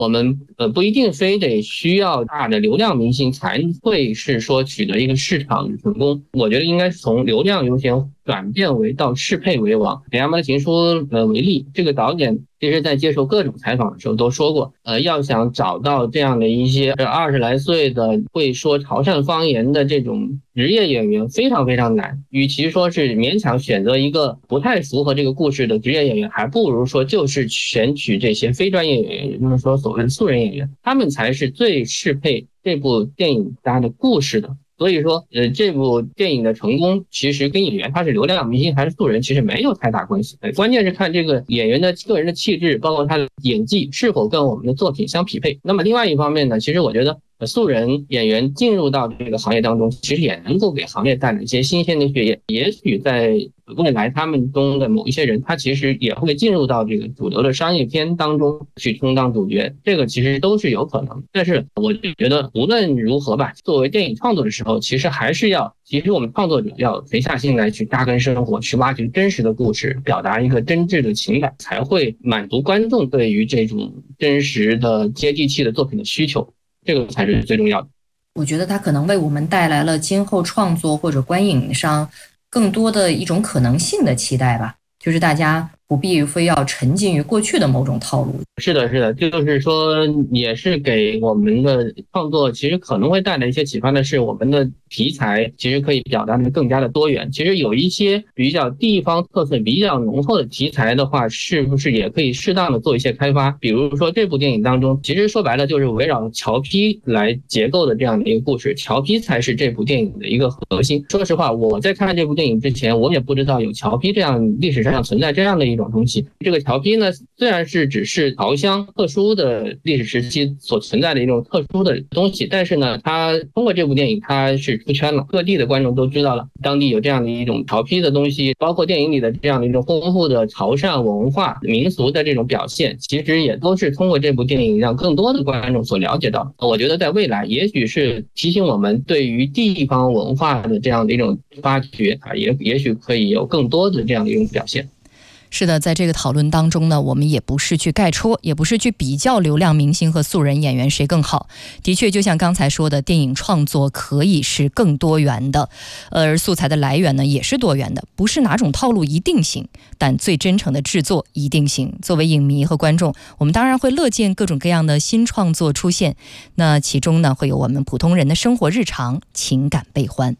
我们不一定非得需要大的流量明星才会是说取得一个市场成功。我觉得应该是从流量优先转变为到适配为王。以《阿妈的情书》为例，这个导演其实在接受各种采访的时候都说过，要想找到这样的一些20来岁的会说潮汕方言的这种职业演员非常非常难，与其说是勉强选择一个不太符合这个故事的职业演员，还不如说就是选取这些非专业演员，也就是说所谓的素人演员，他们才是最适配这部电影它的故事的。所以说这部电影的成功其实跟演员他是流量明星还是素人其实没有太大关系，关键是看这个演员的个人的气质，包括他的演技是否跟我们的作品相匹配。那么另外一方面呢，其实我觉得素人演员进入到这个行业当中，其实也能够给行业带来一些新鲜的血液。也许在未来他们中的某一些人，他其实也会进入到这个主流的商业片当中去充当主角，这个其实都是有可能。但是我觉得无论如何吧，作为电影创作的时候，其实我们创作者要沉下心来去扎根生活，去挖掘真实的故事，表达一个真挚的情感，才会满足观众对于这种真实的接地气的作品的需求。这个才是最重要的。 我觉得它可能为我们带来了今后创作或者观影上更多的一种可能性的期待吧，就是大家不必非要沉浸于过去的某种套路。 是的，就是说也是给我们的创作其实可能会带来一些启发的是，我们的题材其实可以表达的更加的多元。其实有一些比较地方特色比较浓厚的题材的话，是不是也可以适当的做一些开发？比如说这部电影当中，其实说白了就是围绕侨批来结构的这样的一个故事，侨批才是这部电影的一个核心。说实话，我在看这部电影之前，我也不知道有侨批这样历史上存在这样的一种东西。这个侨批呢，虽然是只是潮乡特殊的历史时期所存在的一种特殊的东西，但是呢，它通过这部电影它是出圈了，各地的观众都知道了当地有这样的一种潮批的东西，包括电影里的这样的一种丰富的潮汕文化民俗的这种表现，其实也都是通过这部电影让更多的观众所了解到。我觉得在未来也许是提醒我们对于地方文化的这样的一种发掘也许可以有更多的这样的一种表现。 是的，在这个讨论当中呢，我们也不是去概戳，也不是去比较流量明星和素人演员谁更好。的确，就像刚才说的，电影创作可以是更多元的，而素材的来源呢也是多元的，不是哪种套路一定行，但最真诚的制作一定行。作为影迷和观众，我们当然会乐见各种各样的新创作出现，那其中呢会有我们普通人的生活日常、情感悲欢。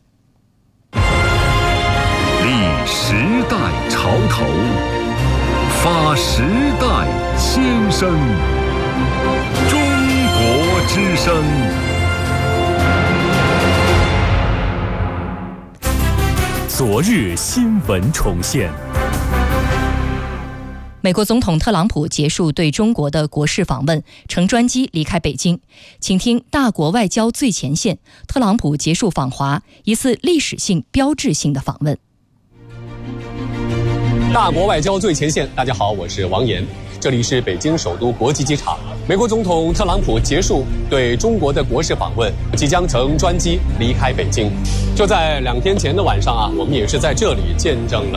立时代潮头，发时代先声，中国之声。昨日新闻重现。 美国总统特朗普结束对中国的国事访问，乘专机离开北京。请听大国外交最前线，特朗普结束访华，一次历史性标志性的访问。 大国外交最前线，大家好，我是王岩，这里是北京首都国际机场。美国总统特朗普结束对中国的国事访问，即将乘专机离开北京。就在2天前的晚上啊，我们也是在这里见证了